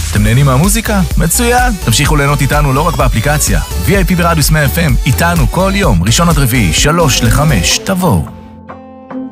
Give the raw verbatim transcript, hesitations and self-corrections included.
אתם נהנים מהמוזיקה? מצוין! תמשיכו ליהנות איתנו לא רק באפליקציה. וי איי פי ברדיוס מאה אף אם, איתנו כל יום, ראשון עד רביעי, שלוש לחמש, תבואו.